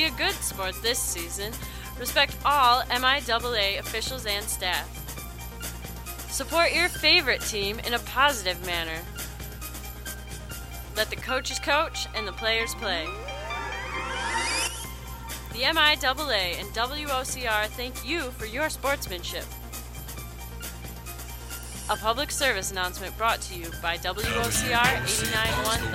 Be a good sport this season. Respect all MIAA officials and staff. Support your favorite team in a positive manner. Let the coaches coach and the players play. The MIAA and WOCR thank you for your sportsmanship. A public service announcement brought to you by WOCR 89.1